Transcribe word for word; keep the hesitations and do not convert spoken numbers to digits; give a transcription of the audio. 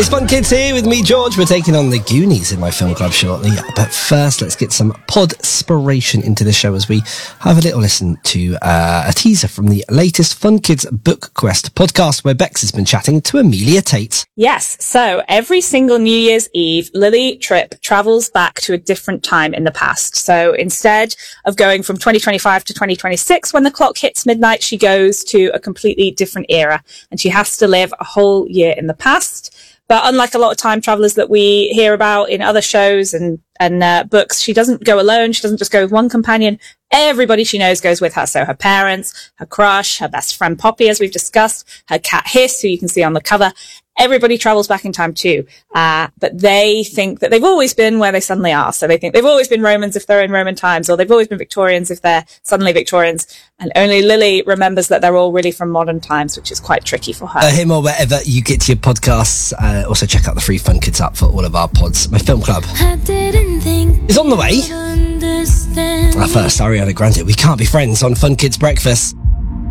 It's Fun Kids here with me, George. We're taking on the Goonies in my film club shortly. But first, let's get some pod-spiration into the show as we have a little listen to uh, a teaser from the latest Fun Kids Book Quest podcast where Bex has been chatting to Amelia Tate. Yes, so every single New Year's Eve, Lily Tripp travels back to a different time in the past. So instead of going from twenty twenty-five to twenty twenty-six, when the clock hits midnight, she goes to a completely different era and she has to live a whole year in the past. But unlike a lot of time travelers that we hear about in other shows and, and uh, books, she doesn't go alone. She doesn't just go with one companion. Everybody she knows goes with her. So her parents, her crush, her best friend Poppy, as we've discussed, her cat Hiss, who you can see on the cover. Everybody travels back in time too. Uh, but they think that they've always been where they suddenly are. So they think they've always been Romans if they're in Roman times, or they've always been Victorians if they're suddenly Victorians. And only Lily remembers that they're all really from modern times, which is quite tricky for her. Uh, him or wherever you get to your podcasts. Uh, also check out the free Fun Kids app for all of our pods. My film club is on the way. Uh, first, Ariana Grande, We Can't Be Friends on Fun Kids Breakfast.